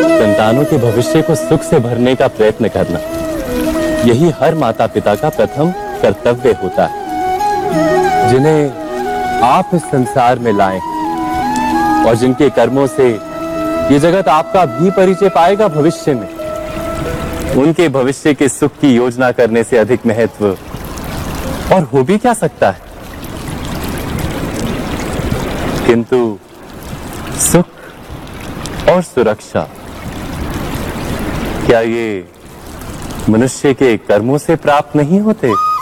संतानों के भविष्य को सुख से भरने का प्रयत्न करना, यही हर माता पिता का प्रथम कर्तव्य होता है, जिन्हें आप इस संसार में लाएं और जिनके कर्मों से ये जगत आपका भी परिचय पाएगा भविष्य में। उनके भविष्य के सुख की योजना करने से अधिक महत्व और हो भी क्या सकता है। किंतु सुख और सुरक्षा, क्या ये मनुष्य के कर्मों से प्राप्त नहीं होते?